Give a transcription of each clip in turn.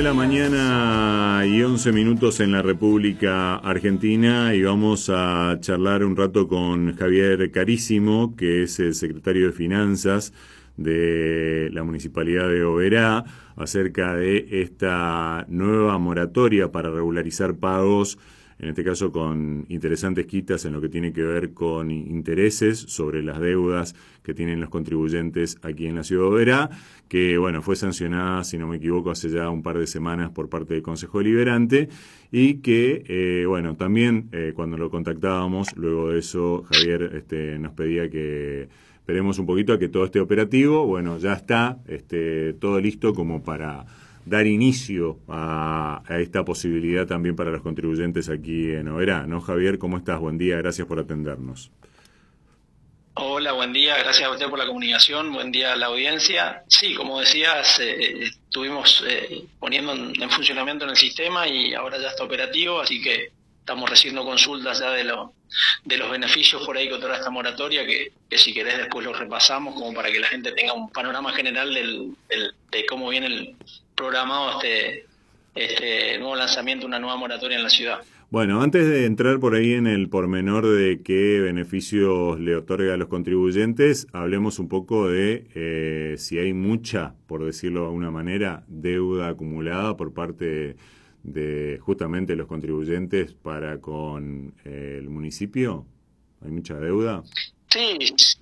9:11 en la República Argentina y vamos a charlar un rato con Javier Carísimo, que es el secretario de Finanzas de la Municipalidad de Oberá, acerca de esta nueva moratoria para regularizar pagos, en este caso con interesantes quitas en lo que tiene que ver con intereses sobre las deudas que tienen los contribuyentes aquí en la ciudad de Oberá, que bueno, fue sancionada, si no me equivoco, hace ya un par de semanas por parte del Consejo Deliberante, y que bueno, también cuando lo contactábamos, luego de eso Javier nos pedía que esperemos un poquito a que todo esté operativo. Bueno, ya está todo listo como para dar inicio a esta posibilidad también para los contribuyentes aquí en Oberá, ¿no, Javier? ¿Cómo estás? Buen día, gracias por atendernos. Hola, buen día, gracias a usted por la comunicación, buen día a la audiencia. Sí, como decías, estuvimos poniendo en funcionamiento en el sistema y ahora ya está operativo, así que estamos recibiendo consultas ya de los beneficios por ahí que otorga esta moratoria, que si querés después los repasamos como para que la gente tenga un panorama general de cómo viene el programado este nuevo lanzamiento, una nueva moratoria en la ciudad. Bueno, antes de entrar por ahí en el pormenor de qué beneficios le otorga a los contribuyentes, hablemos un poco de si hay mucha, por decirlo de alguna manera, deuda acumulada por parte de justamente los contribuyentes para con el municipio. ¿Hay mucha deuda? Sí,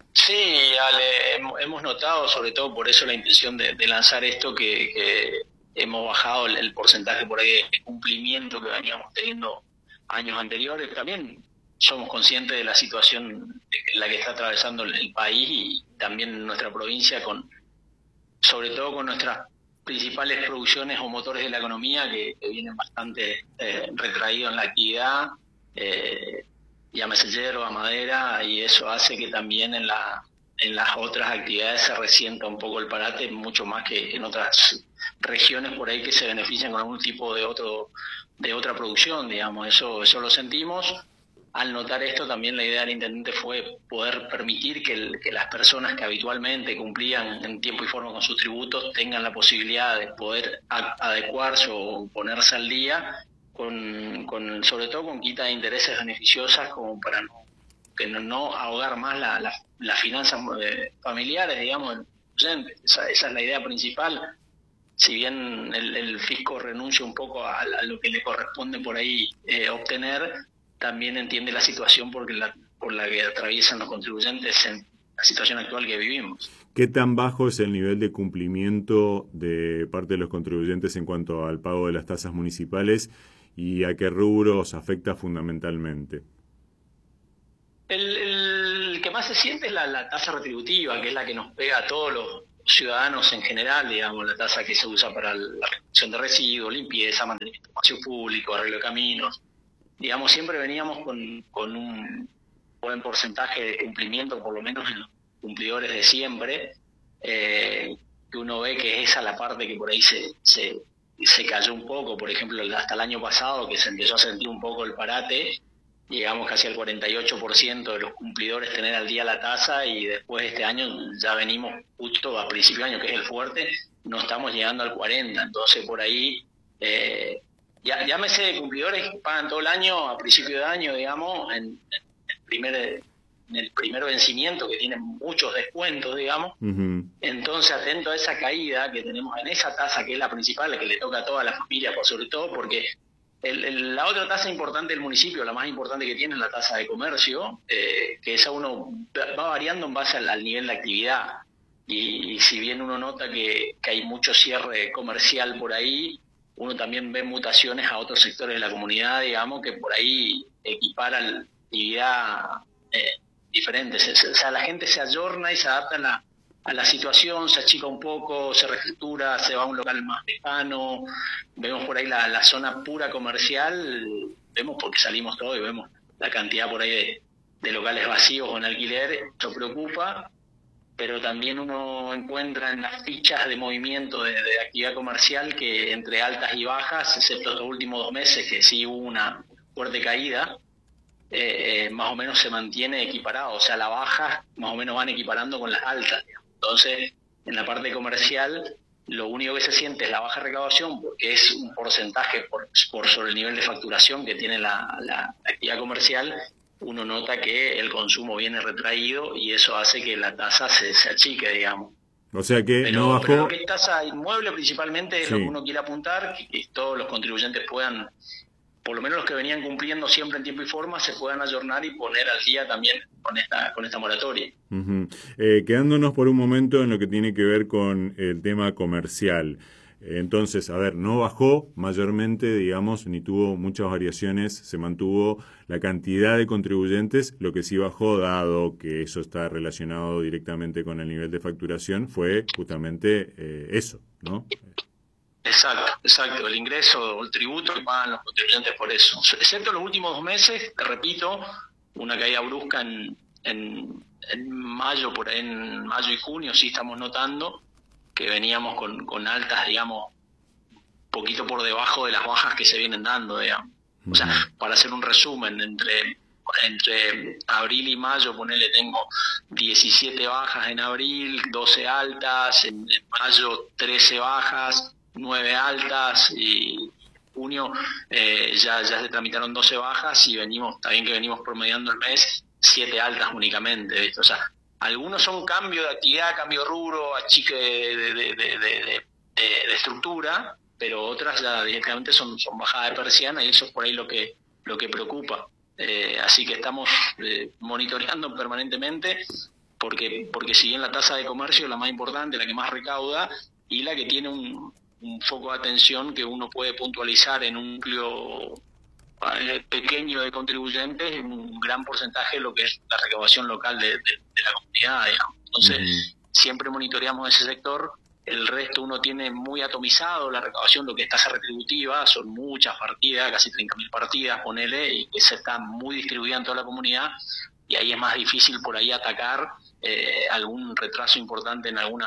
Ale, hemos notado, sobre todo por eso la intención de lanzar esto, que hemos bajado el porcentaje por ahí de cumplimiento que veníamos teniendo años anteriores. También somos conscientes de la situación en la que está atravesando el país y también nuestra provincia, sobre todo con nuestras principales producciones o motores de la economía que vienen bastante retraídos en la actividad, llámese yerba, madera, y eso hace que también en las otras actividades se resienta un poco el parate, mucho más que en otras regiones por ahí que se benefician con algún tipo de otra producción, digamos. Eso lo sentimos. Al notar esto, también la idea del intendente fue poder permitir que las personas que habitualmente cumplían en tiempo y forma con sus tributos tengan la posibilidad de poder adecuarse o ponerse al día sobre todo con quita de intereses beneficiosas, como para no ahogar más las finanzas familiares, digamos, del contribuyente. Esa es la idea principal. Si bien el fisco renuncia un poco a lo que le corresponde por ahí obtener, también entiende la situación por la que atraviesan los contribuyentes en la situación actual que vivimos. ¿Qué tan bajo es el nivel de cumplimiento de parte de los contribuyentes en cuanto al pago de las tasas municipales y a qué rubros afecta fundamentalmente? El que más se siente es la tasa retributiva, que es la que nos pega a todos los ciudadanos en general, digamos, la tasa que se usa para la recolección de residuos, limpieza, mantenimiento de espacio público, arreglo de caminos. Digamos, siempre veníamos con un buen porcentaje de cumplimiento, por lo menos en los cumplidores de siempre, que uno ve que es esa la parte que por ahí se cayó un poco. Por ejemplo, hasta el año pasado, que se empezó a sentir un poco el parate, llegamos casi al 48% de los cumplidores tener al día la tasa, y después de este año ya venimos justo a principio de año, que es el fuerte, no estamos llegando al 40%. Entonces por ahí, llámese de cumplidores que pagan todo el año a principio de año, digamos, en el primer vencimiento, que tienen muchos descuentos, digamos. Uh-huh. Entonces, atento a esa caída que tenemos en esa tasa, que es la principal, la que le toca a toda la familia, por sobre todo porque la otra tasa importante del municipio, la más importante que tiene, es la tasa de comercio, que esa uno va variando en base al nivel de actividad. Y si bien uno nota que hay mucho cierre comercial por ahí, uno también ve mutaciones a otros sectores de la comunidad, digamos, que por ahí equipara la actividad diferentes. O sea, la gente se ayorna y se adapta a la situación, se achica un poco, se reestructura, se va a un local más lejano. Vemos por ahí la zona pura comercial, vemos porque salimos todos y vemos la cantidad por ahí de locales vacíos o en alquiler. Eso preocupa, pero también uno encuentra en las fichas de movimiento de actividad comercial que entre altas y bajas, excepto los últimos 2 meses que sí hubo una fuerte caída, más o menos se mantiene equiparado. O sea, las bajas más o menos van equiparando con las altas, digamos. Entonces, en la parte comercial lo único que se siente es la baja recaudación, porque es un porcentaje por sobre el nivel de facturación que tiene la actividad comercial. Uno nota que el consumo viene retraído y eso hace que la tasa se achique, digamos. O sea que no bajó. Pero lo que es tasa inmueble principalmente es Sí. lo que uno quiere apuntar, que todos los contribuyentes puedan, por lo menos los que venían cumpliendo siempre en tiempo y forma, se puedan ayornar y poner al día también con esta moratoria. Uh-huh. Quedándonos por un momento en lo que tiene que ver con el tema comercial. Entonces, a ver, no bajó mayormente, digamos, ni tuvo muchas variaciones, se mantuvo la cantidad de contribuyentes. Lo que sí bajó, dado que eso está relacionado directamente con el nivel de facturación, fue justamente eso, ¿no? Exacto, el ingreso o el tributo que pagan los contribuyentes por eso. Excepto los últimos 2 meses, te repito, una caída brusca en mayo, por ahí en mayo y junio sí estamos notando que veníamos con altas, digamos, poquito por debajo de las bajas que se vienen dando, digamos. O sea, para hacer un resumen, entre abril y mayo, ponele, tengo 17 bajas en abril, 12 altas, en mayo 13 bajas, 9 altas, y junio ya se tramitaron 12 bajas y está bien que venimos promediando el mes 7 altas únicamente, ¿viste? O sea, algunos son cambio de actividad, cambio de rubro, achique de estructura, pero otras ya directamente son bajadas de persiana y eso es por ahí lo que preocupa. Así que estamos monitoreando permanentemente porque si bien la tasa de comercio es la más importante, la que más recauda y la que tiene un foco de atención que uno puede puntualizar en un núcleo pequeño de contribuyentes, un gran porcentaje de lo que es la recaudación local de la comunidad, digamos. Entonces, siempre monitoreamos ese sector. El resto uno tiene muy atomizado la recaudación, lo que es tasa retributiva, son muchas partidas, casi 30.000 partidas, ponele, y que se está muy distribuida en toda la comunidad, y ahí es más difícil por ahí atacar algún retraso importante en algún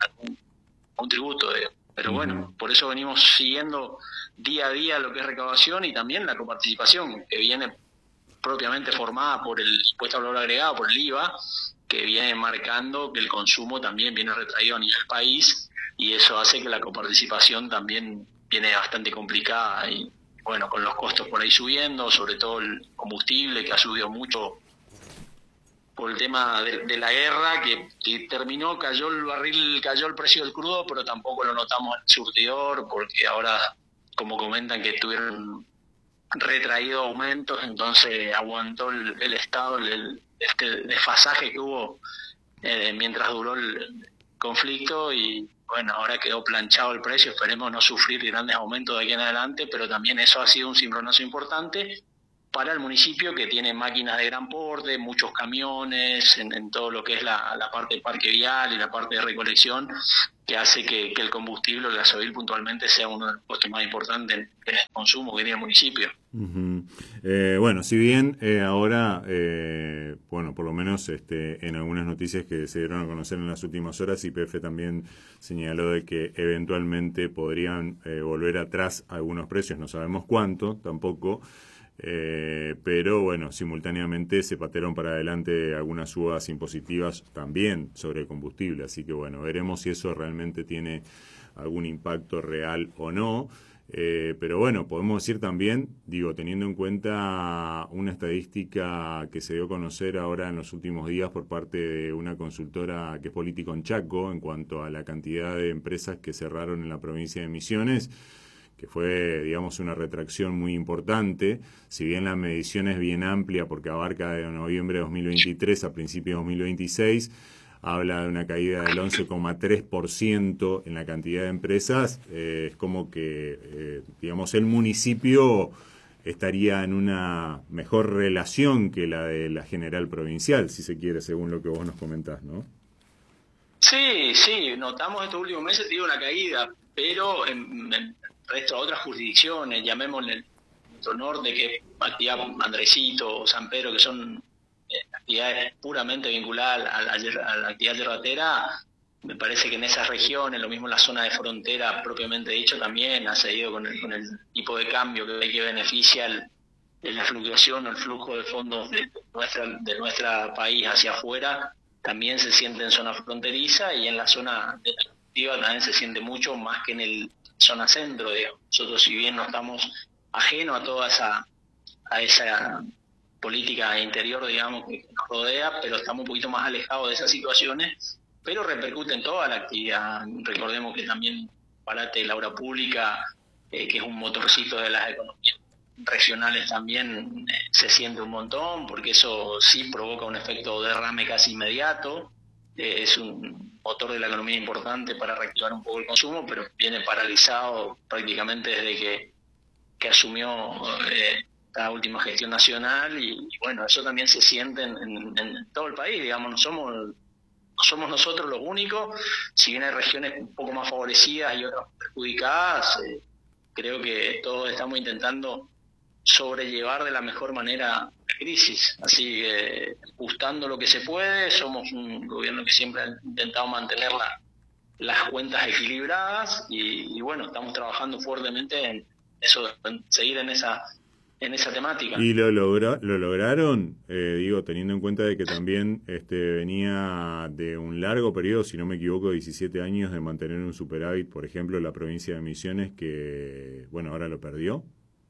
tributo, pero bueno, por eso venimos siguiendo día a día lo que es recaudación y también la coparticipación, que viene propiamente formada por el impuesto al valor agregado, por el IVA, que viene marcando que el consumo también viene retraído a nivel país, y eso hace que la coparticipación también viene bastante complicada, y bueno, con los costos por ahí subiendo, sobre todo el combustible, que ha subido mucho por el tema de la guerra, que terminó, cayó el precio del crudo, pero tampoco lo notamos en el surtidor, porque ahora, como comentan, que tuvieron retraído aumentos, entonces aguantó el Estado este desfasaje que hubo mientras duró el conflicto, y bueno, ahora quedó planchado el precio. Esperemos no sufrir grandes aumentos de aquí en adelante, pero también eso ha sido un cimbronazo importante para el municipio, que tiene máquinas de gran porte, muchos camiones, en todo lo que es la parte de parque vial y la parte de recolección, que hace que el combustible, el gasoil puntualmente, sea uno de los costos más importantes en el consumo que tiene el municipio. Bueno, si bien ahora, bueno, por lo menos en algunas noticias que se dieron a conocer en las últimas horas, YPF también señaló de que eventualmente podrían volver atrás algunos precios, no sabemos cuánto tampoco, pero bueno, simultáneamente se patearon para adelante algunas subas impositivas también sobre el combustible, así que bueno, veremos si eso realmente tiene algún impacto real o no. Pero bueno, podemos decir también, teniendo en cuenta una estadística que se dio a conocer ahora en los últimos días por parte de una consultora que es Político en Chaco, en cuanto a la cantidad de empresas que cerraron en la provincia de Misiones, que fue, digamos, una retracción muy importante. Si bien la medición es bien amplia porque abarca de noviembre de 2023 a principios de 2026, habla de una caída del 11,3% en la cantidad de empresas. Es como que, digamos, el municipio estaría en una mejor relación que la de la general provincial, si se quiere, según lo que vos nos comentás, ¿no? Sí, notamos estos últimos meses una caída, pero en resto de otras jurisdicciones, llamémosle el nuestro norte, que es actividad Andresito, San Pedro, que son actividades puramente vinculadas a la actividad yerbatera, me parece que en esas regiones, lo mismo en la zona de frontera propiamente dicho, también ha seguido con el tipo de cambio que beneficia la fluctuación o el flujo de fondos de nuestra país hacia afuera, también se siente en zona fronteriza y en la zona de retributiva también se siente mucho más que en el zona centro, digamos. Nosotros, si bien no estamos ajenos a toda esa política interior, digamos, que nos rodea, pero estamos un poquito más alejados de esas situaciones, pero repercute en toda la actividad. Recordemos que también Parate, la obra pública, que es un motorcito de las economías regionales, también se siente un montón, porque eso sí provoca un efecto derrame casi inmediato. Es un motor de la economía importante para reactivar un poco el consumo, pero viene paralizado prácticamente desde que asumió la última gestión nacional, y bueno, eso también se siente en todo el país, digamos. No somos nosotros los únicos, si bien hay regiones un poco más favorecidas y otras perjudicadas, creo que todos estamos intentando sobrellevar de la mejor manera la crisis, así que ajustando lo que se puede. Somos un gobierno que siempre ha intentado mantener las cuentas equilibradas, y bueno, estamos trabajando fuertemente en eso, en seguir en esa temática. ¿Y lo lograron? Digo, teniendo en cuenta de que también venía de un largo periodo, si no me equivoco, 17 años de mantener un superávit, por ejemplo, la provincia de Misiones, que, bueno, ahora lo perdió.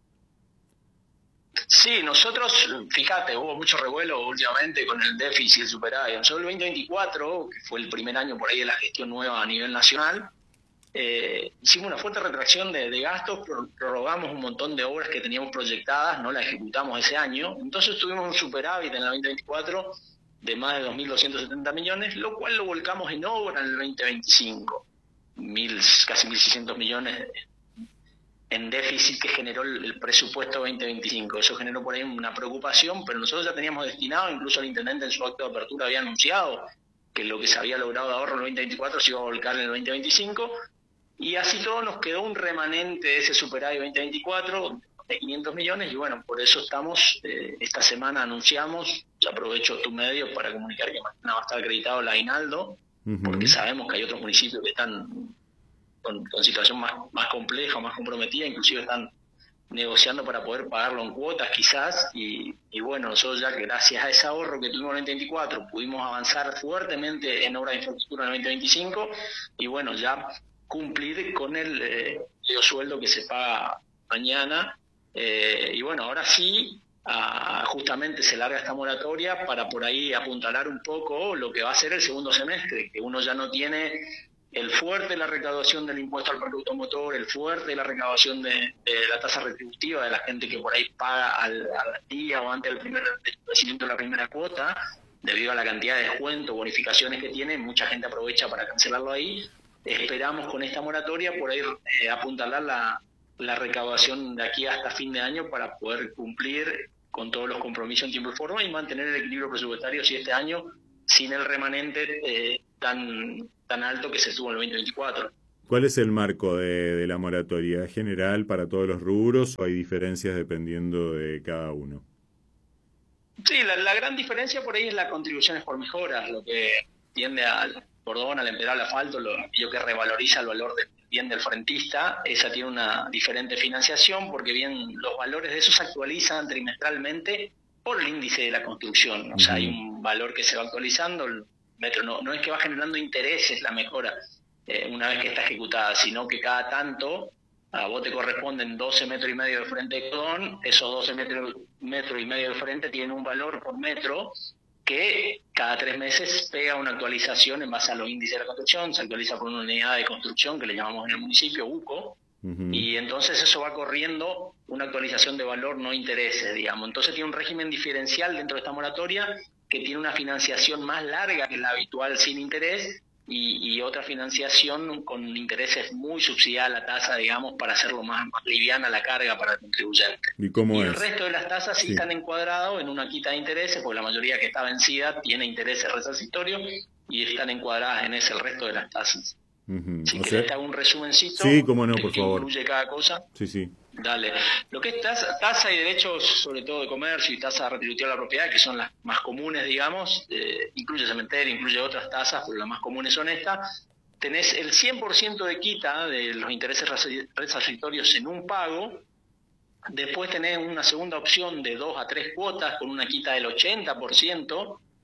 Sí, nosotros, fíjate, hubo mucho revuelo últimamente con el déficit y el superávit. Nosotros el 2024, que fue el primer año por ahí de la gestión nueva a nivel nacional, hicimos una fuerte retracción de gastos, prorrogamos un montón de obras que teníamos proyectadas, no las ejecutamos ese año, entonces tuvimos un superávit en el 2024 de más de 2.270 millones, lo cual lo volcamos en obra en el 2025, casi 1.600 millones en déficit que generó el presupuesto 2025. Eso generó por ahí una preocupación, pero nosotros ya teníamos destinado, incluso el intendente en su acto de apertura había anunciado que lo que se había logrado de ahorro en el 2024 se iba a volcar en el 2025, y así todo nos quedó un remanente de ese superávit 2024 de 500 millones, y bueno, por eso estamos, esta semana anunciamos, aprovecho tu medio para comunicar que mañana va a estar acreditado el aguinaldo, porque sabemos que hay otros municipios que están con situación más compleja, más comprometida, inclusive están negociando para poder pagarlo en cuotas quizás, y bueno, nosotros ya gracias a ese ahorro que tuvimos en el 2024 pudimos avanzar fuertemente en obra de infraestructura en el 2025, y bueno, ya cumplir con el sueldo que se paga mañana, y bueno, ahora sí, justamente se larga esta moratoria para por ahí apuntalar un poco lo que va a ser el segundo semestre, que uno ya no tiene el fuerte de la recaudación del impuesto al producto motor, el fuerte de la recaudación de la tasa retributiva de la gente que por ahí paga al día o antes del vencimiento de la primera cuota, debido a la cantidad de descuentos, bonificaciones que tiene, mucha gente aprovecha para cancelarlo ahí. Esperamos con esta moratoria por ahí apuntalar la recaudación de aquí hasta fin de año para poder cumplir con todos los compromisos en tiempo y forma y mantener el equilibrio presupuestario si este año sin el remanente tan alto que se estuvo en el 2024. ¿Cuál es el marco de la moratoria? ¿Es general para todos los rubros o hay diferencias dependiendo de cada uno? Sí, la gran diferencia por ahí es las contribuciones por mejoras, lo que tiende al cordón, al empedrado, al asfalto, lo que revaloriza el valor del bien del frentista. Esa tiene una diferente financiación porque bien los valores de esos se actualizan trimestralmente por el índice de la construcción. O sea, hay un valor que se va actualizando, el metro no es que va generando intereses la mejora una vez que está ejecutada, sino que cada tanto a vos te corresponden 12 metros y medio de frente de cordón, esos 12 metros y medio de frente tienen un valor por metro que cada 3 meses pega una actualización en base a los índices de la construcción, se actualiza por una unidad de construcción que le llamamos en el municipio UCO, y entonces eso va corriendo una actualización de valor, no intereses, digamos. Entonces tiene un régimen diferencial dentro de esta moratoria que tiene una financiación más larga que la habitual sin interés, y otra financiación con intereses muy subsidiada a la tasa, digamos, para hacerlo más liviana la carga para el contribuyente. ¿Y cómo es? El resto de las tasas sí están encuadrados en una quita de intereses, porque la mayoría que está vencida tiene intereses resarcitorios y están encuadradas en ese el resto de las tasas. Si querés te hago un resumencito. Sí, cómo no, por favor. Incluye cada cosa. Sí. Dale. Lo que es tasa y derechos, sobre todo de comercio, y tasa retributiva de la propiedad, que son las más comunes, digamos, incluye cementerio, incluye otras tasas, pero las más comunes son estas. Tenés el 100% de quita de los intereses resarcitorios en un pago. Después tenés una segunda opción de 2 a 3 cuotas con una quita del 80%.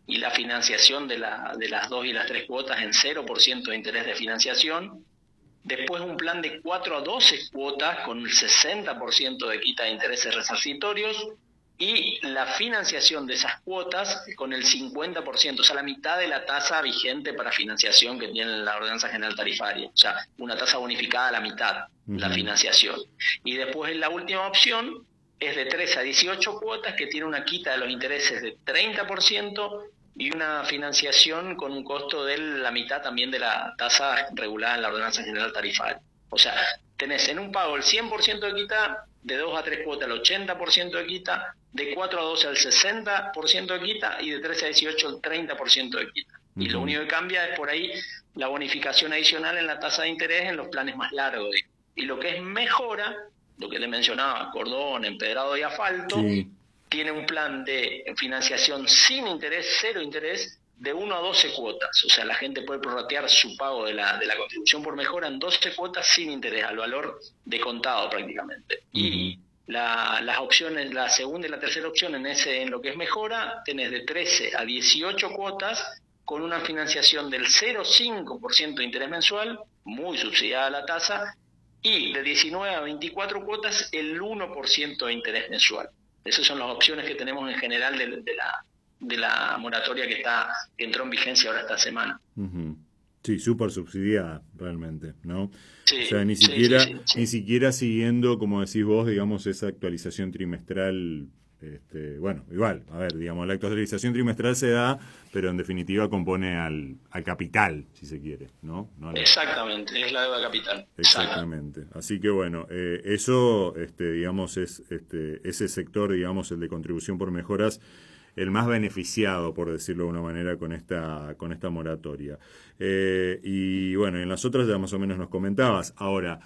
y la financiación de las 2 y las 3 cuotas en 0% de interés de financiación. Después un plan de 4 a 12 cuotas con el 60% de quita de intereses resarcitorios y la financiación de esas cuotas con el 50%, o sea, la mitad de la tasa vigente para financiación que tiene la Ordenanza General Tarifaria, o sea, una tasa bonificada a la mitad, la financiación. Y después la última opción es de 13 a 18 cuotas que tiene una quita de los intereses de 30% y una financiación con un costo de la mitad también de la tasa regulada en la Ordenanza General Tarifaria. O sea, tenés en un pago el 100% de quita, de 2 a 3 cuotas el 80% de quita, de 4 a 12 el 60% de quita y de 13 a 18 el 30% de quita. Y lo único que cambia es por ahí la bonificación adicional en la tasa de interés en los planes más largos. Y lo que es mejora, lo que le mencionaba, cordón, empedrado y asfalto, tiene un plan de financiación sin interés, 0 interés, de 1 a 12 cuotas. O sea, la gente puede prorratear su pago de la contribución por mejora en 12 cuotas sin interés, al valor de contado prácticamente. Y las opciones, la segunda y la tercera opción en lo que es mejora, tenés de 13 a 18 cuotas con una financiación del 0,5% de interés mensual, muy subsidiada la tasa, y de 19 a 24 cuotas el 1% de interés mensual. Esas son las opciones que tenemos en general de la moratoria que entró en vigencia ahora esta semana. Sí, súper subsidiada realmente, ¿no? Sí, o sea, ni siquiera siguiendo, como decís vos, digamos, esa actualización trimestral. Bueno, igual, a ver, digamos, la actualización trimestral se da, pero en definitiva compone al capital, si se quiere, ¿no? Exactamente, es la deuda capital. Exactamente. Así que bueno, eso, digamos, es ese sector, digamos, el de contribución por mejoras, el más beneficiado, por decirlo de una manera, con esta moratoria. Y bueno, en las otras ya más o menos nos comentabas. Ahora,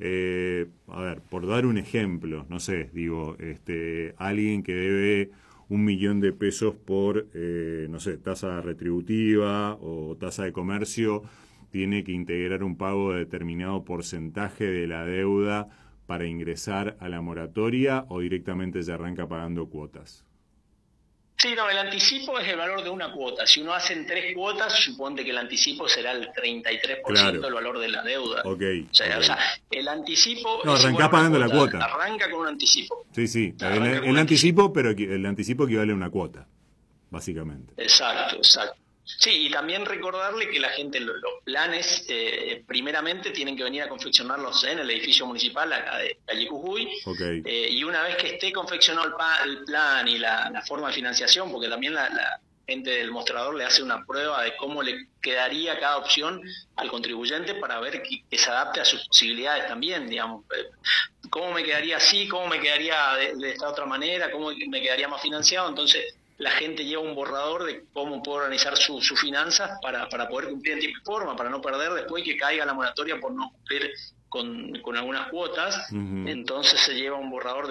a ver, por dar un ejemplo, no sé, digo, alguien que debe 1.000.000 de pesos por, no sé, tasa retributiva o tasa de comercio, tiene que integrar un pago de determinado porcentaje de la deuda para ingresar a la moratoria o directamente ya arranca pagando cuotas. Sí, no, el anticipo es el valor de una cuota. Si uno hace en 3 cuotas, suponte que el anticipo será el 33% del valor de la deuda. O sea, el anticipo... No, arrancás pagando la cuota. Arranca con un anticipo. Sí. El anticipo, pero el anticipo equivale a una cuota, básicamente. Exacto. Sí, y también recordarle que la gente, los planes, primeramente tienen que venir a confeccionarlos en el edificio municipal, acá de calle Jujuy, y una vez que esté confeccionado el plan y la forma de financiación, porque también la gente del mostrador le hace una prueba de cómo le quedaría cada opción al contribuyente para ver que se adapte a sus posibilidades también, digamos, cómo me quedaría así, cómo me quedaría de esta otra manera, cómo me quedaría más financiado. Entonces la gente lleva un borrador de cómo puede organizar sus finanzas para poder cumplir en tiempo y forma, para no perder después que caiga la moratoria por no cumplir con algunas cuotas. Entonces se lleva un borrador de